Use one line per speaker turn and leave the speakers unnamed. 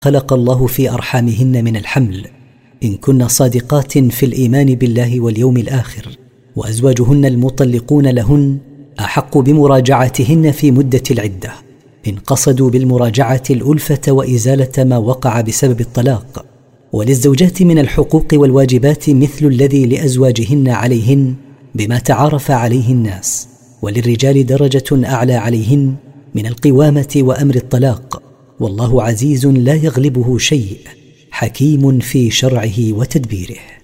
خلق الله في أرحامهن من الحمل إن كن صادقات في الإيمان بالله واليوم الآخر، وأزواجهن المطلقون لهن أحق بمراجعتهن في مدة العدة إن قصدوا بالمراجعة الألفة وإزالة ما وقع بسبب الطلاق. وللزوجات من الحقوق والواجبات مثل الذي لأزواجهن عليهن بما تعارف عليه الناس، وللرجال درجة أعلى عليهن من القوامة وأمر الطلاق، والله عزيز لا يغلبه شيء، حكيم في شرعه وتدبيره.